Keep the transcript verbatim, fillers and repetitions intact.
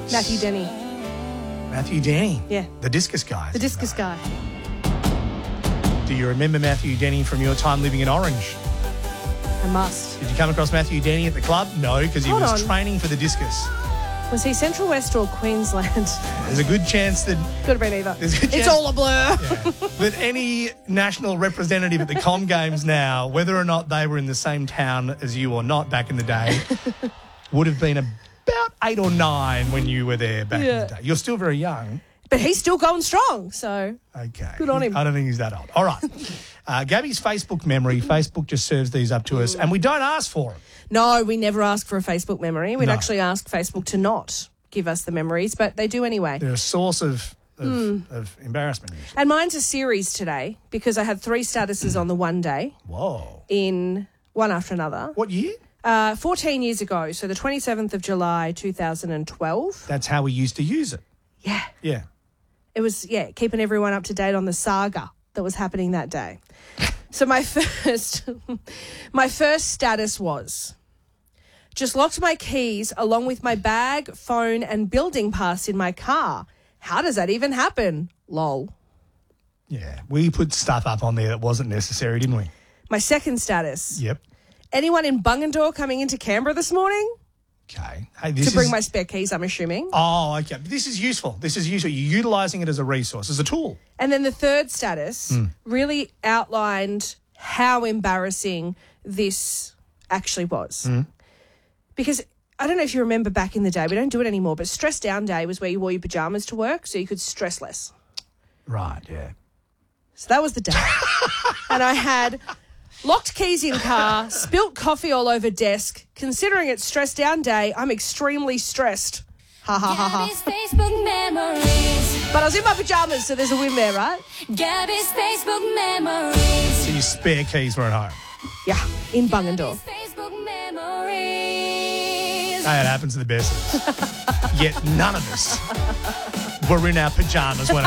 Matthew Denny. Matthew Denny? Yeah. The discus guy. The discus guy. Do you remember Matthew Denny from your time living in Orange? I must. Did you come across Matthew Denny at the club? No, because he Hold was on. training for the discus. Was he Central West or Queensland? There's a good chance that Could have been either. There's a good It's chance- all a blur. Yeah. That any national representative at the Com Games now, whether or not they were in the same town as you or not back in the day, would have been about eight or nine when you were there back in Yeah. the day. You're still very young. But he's still going strong, so Okay. Good on him. I don't think he's that old. All right. Uh, Gabby's Facebook memory. Facebook just serves these up to us, and we don't ask for them. no, we never ask for a Facebook memory. We'd No. actually ask Facebook to not give us the memories, but they do anyway. They're a source of, of, Hmm. of embarrassment. usually. And mine's a series today because I had three statuses on the one day Whoa. in one after another. What year? Uh, fourteen years ago, so the twenty-seventh of July, two thousand twelve. That's how we used to use it. Yeah. Yeah. It was, yeah, keeping everyone up to date on the saga that was happening that day. So my first, my first status was, just locked my keys along with my bag, phone and building pass in my car. How does that even happen? Lol. Yeah. We put stuff up on there that wasn't necessary, didn't we? My second status, Yep. anyone in Bungendore coming into Canberra this morning? Okay. Hey, this To bring is... my spare keys, I'm assuming. Oh, okay. This is useful. This is useful. You're utilising it as a resource, as a tool. And then the third status really outlined how embarrassing this actually was. Because I don't know if you remember back in the day, we don't do it anymore, but stress down day was where you wore your pajamas to work so you could stress less. Right, yeah. So that was the day. And I had locked keys in car, spilt coffee all over desk. Considering it's stress down day, I'm extremely stressed. Ha ha ha ha. Gabby's Facebook memories. But I was in my pajamas, so there's a win there, right? Gabby's Facebook memories. So your spare keys were at home. Yeah, in Bungendore. Facebook memories. Hey, it happens to the best of us. Yet none of us were in our pajamas when it